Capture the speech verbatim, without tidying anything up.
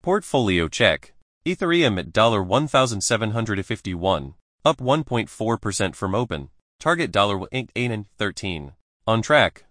Portfolio check. Ethereum at one thousand seven hundred fifty-one, up one point four percent from open. Target one eight eight thirteen. On track.